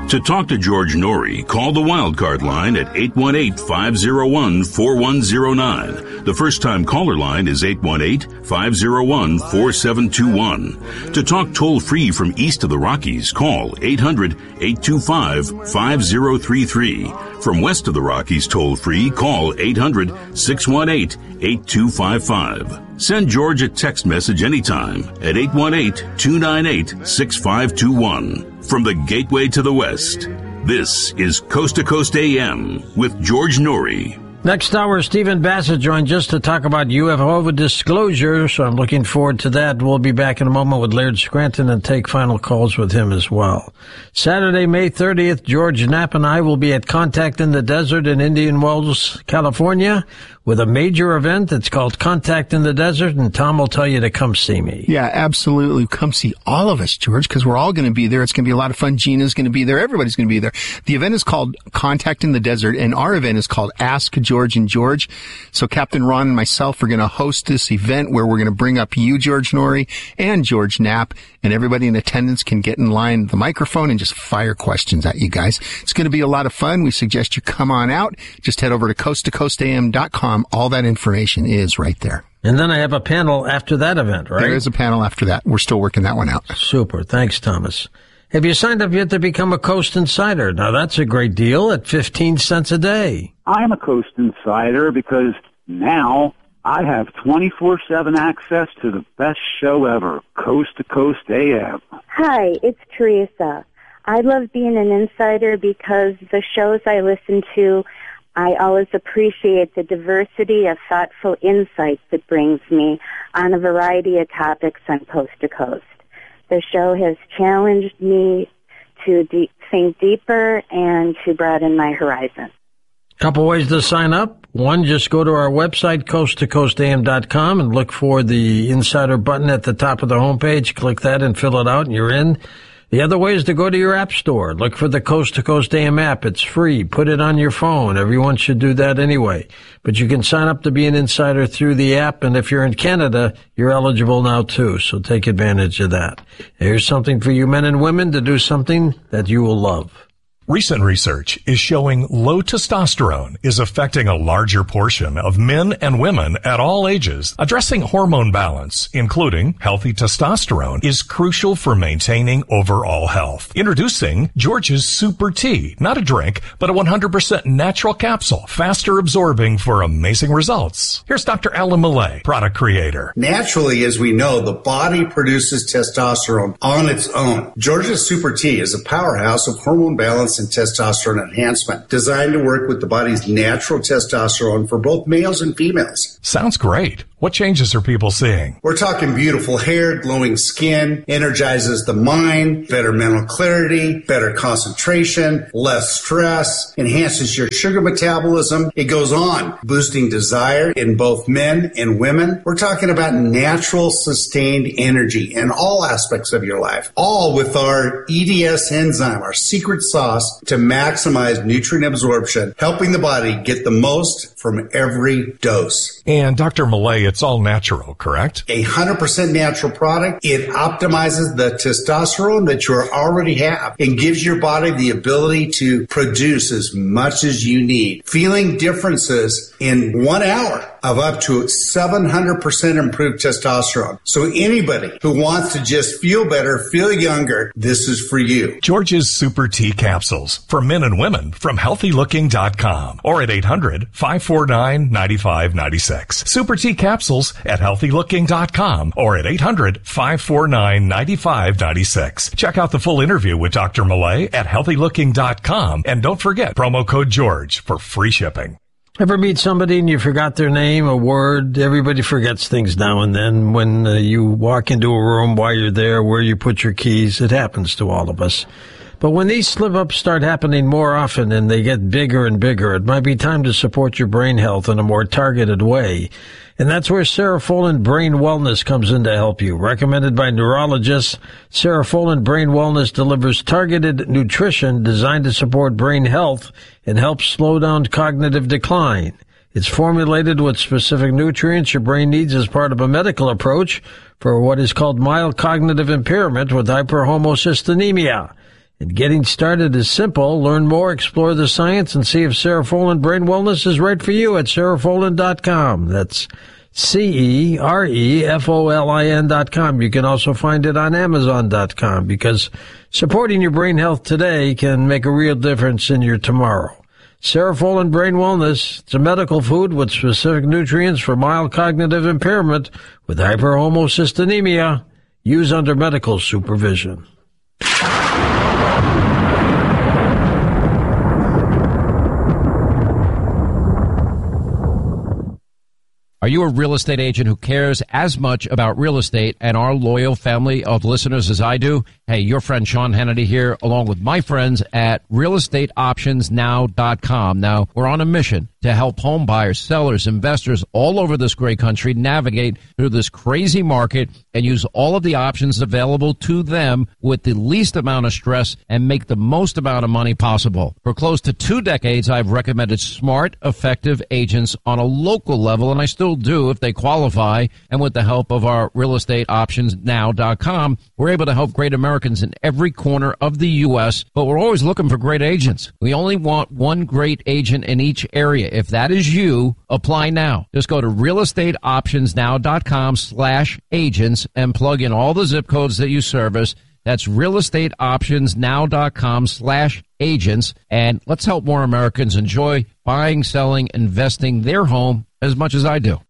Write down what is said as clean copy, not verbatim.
To talk to George Norrie, call the Wildcard line at 818-501-4109. The first-time caller line is 818-501-4721. To talk toll-free from east of the Rockies, call 800-825-5033. From west of the Rockies toll-free, call 800-618-8255. Send George a text message anytime at 818-298-6521. From the Gateway to the West, this is Coast to Coast AM with George Norrie. Next hour, Stephen Bassett joins us to talk about UFO disclosure, so I'm looking forward to that. We'll be back in a moment with Laird Scranton and take final calls with him as well. Saturday, May 30th, George Knapp and I will be at Contact in the Desert in Indian Wells, California, with a major event. It's called Contact in the Desert, and Tom will tell you to come see me. Yeah, absolutely. Come see all of us, George, because we're all going to be there. It's going to be a lot of fun. Gina's going to be there. Everybody's going to be there. The event is called Contact in the Desert, and our event is called Ask George and George. So Captain Ron and myself are going to host this event where we're going to bring up you, George Norrie, and George Knapp, and everybody in attendance can get in line at the microphone and just fire questions at you guys. It's going to be a lot of fun. We suggest you come on out. Just head over to coasttocoastam.com. All that information is right there. And then I have a panel after that event, right? There is a panel after that. We're still working that one out. Super. Thanks, Thomas. Have you signed up yet to become a Coast Insider? Now, that's a great deal at 15 cents a day. I'm a Coast Insider because now I have 24/7 access to the best show ever, Coast to Coast AM. Hi, it's Teresa. I love being an insider because the shows I listen to, I always appreciate the diversity of thoughtful insights it brings me on a variety of topics on Coast to Coast. The show has challenged me to think deeper and to broaden my horizon. Couple ways to sign up. One, just go to our website, coasttocoastam.com, and look for the Insider button at the top of the homepage. Click that and fill it out, and you're in. The other way is to go to your app store. Look for the Coast to Coast AM app. It's free. Put it on your phone. Everyone should do that anyway. But you can sign up to be an insider through the app, and if you're in Canada, you're eligible now too, so take advantage of that. Here's something for you men and women to do something that you will love. Recent research is showing low testosterone is affecting a larger portion of men and women at all ages. Addressing hormone balance, including healthy testosterone, is crucial for maintaining overall health. Introducing George's Super Tea, not a drink, but a 100% natural capsule, faster absorbing for amazing results. Here's Dr. Alan Millay, product creator. Naturally, as we know, the body produces testosterone on its own. George's Super Tea is a powerhouse of hormone balance and testosterone enhancement, designed to work with the body's natural testosterone for both males and females. Sounds great. What changes are people seeing? We're talking beautiful hair, glowing skin, energizes the mind, better mental clarity, better concentration, less stress, enhances your sugar metabolism. It goes on, boosting desire in both men and women. We're talking about natural, sustained energy in all aspects of your life, all with our EDS enzyme, our secret sauce to maximize nutrient absorption, helping the body get the most from every dose. And Dr. Millay, it's all natural, correct? 100% natural product. It optimizes the testosterone that you already have and gives your body the ability to produce as much as you need. Feeling differences in 1 hour of up to 700% improved testosterone. So anybody who wants to just feel better, feel younger, this is for you. George's Super Tea capsules for men and women from healthylooking.com or at 800-549-9596. Super Tea capsules at healthylooking.com or at 800-549-9596. Check out the full interview with Dr. Millay at healthylooking.com and don't forget promo code George for free shipping. Ever meet somebody and you forgot their name, a word? Everybody forgets things now and then. When you walk into a room, while you're there, where you put your keys, it happens to all of us. But when these slip-ups start happening more often and they get bigger and bigger, it might be time to support your brain health in a more targeted way. And that's where Cerefolin Brain Wellness comes in to help you. Recommended by neurologists, Cerefolin Brain Wellness delivers targeted nutrition designed to support brain health and help slow down cognitive decline. It's formulated with specific nutrients your brain needs as part of a medical approach for what is called mild cognitive impairment with hyperhomocystinemia. And getting started is simple. Learn more, explore the science, and see if Cerefolin Brain Wellness is right for you at Cerefolin.com. That's Cerefolin.com. You can also find it on Amazon.com, because supporting your brain health today can make a real difference in your tomorrow. Cerefolin Brain Wellness, it's a medical food with specific nutrients for mild cognitive impairment with hyperhomocysteemia. Use under medical supervision. Are you a real estate agent who cares as much about real estate and our loyal family of listeners as I do? Hey, your friend Sean Hannity here, along with my friends at realestateoptionsnow.com. Now, we're on a mission to help home buyers, sellers, investors all over this great country navigate through this crazy market and use all of the options available to them with the least amount of stress and make the most amount of money possible. For close to 2 decades, I've recommended smart, effective agents on a local level, and I still do if they qualify. And with the help of our realestateoptionsnow.com, we're able to help great Americans in every corner of the U.S., but we're always looking for great agents. We only want one great agent in each area. If that is you, apply now. Just go to realestateoptionsnow.com/agents and plug in all the zip codes that you service. That's realestateoptionsnow.com/agents. And let's help more Americans enjoy buying, selling, investing their home as much as I do.